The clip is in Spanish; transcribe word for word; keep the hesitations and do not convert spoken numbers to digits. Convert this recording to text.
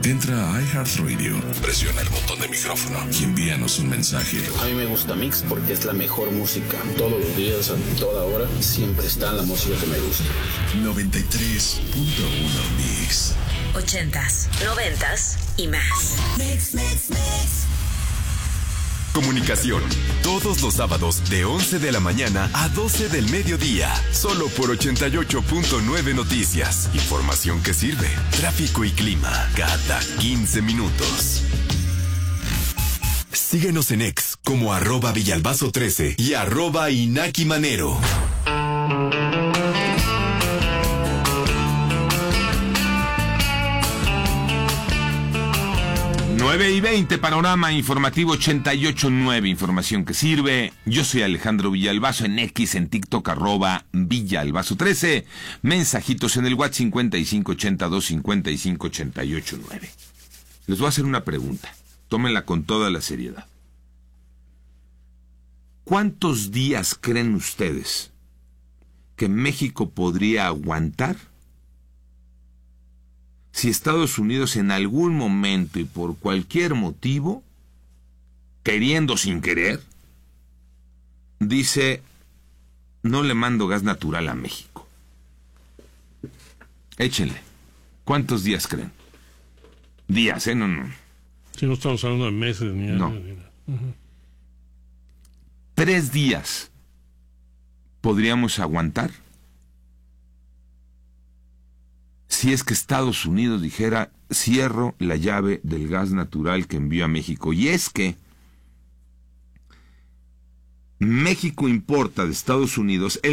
Entra a iHeartRadio, presiona el botón de micrófono y envíanos un mensaje. A mí me gusta Mix porque es la mejor música. Todos los días, a toda hora, siempre está la música que me gusta. noventa y tres punto uno Mix. Ochentas, noventas y más. Mix, mix, mix. Comunicación, todos los sábados de once de la mañana a doce del mediodía, solo por ochenta y ocho punto nueve Noticias. Información que sirve, tráfico y clima, cada quince minutos. Síguenos en X como arroba Villalbazo trece y arroba Inaki Manero. nueve y veinte, panorama informativo ochenta y ocho punto nueve, información que sirve. Yo soy Alejandro Villalbazo, en X, en TikTok, arroba Villalbazo trece. Mensajitos en el WhatsApp cincuenta y cinco ochenta y dos cincuenta y cinco ochenta y ocho nueve. Les voy a hacer una pregunta. Tómenla con toda la seriedad. ¿Cuántos días creen ustedes que México podría aguantar si Estados Unidos en algún momento y por cualquier motivo, queriendo sin querer, dice, no le mando gas natural a México? Échenle. ¿Cuántos días creen? Días, ¿eh? No, no. Si no estamos hablando de meses ni no. años. Ni nada. Uh-huh. Tres días podríamos aguantar si es que Estados Unidos dijera, cierro la llave del gas natural que envió a México. Y es que México importa de Estados Unidos el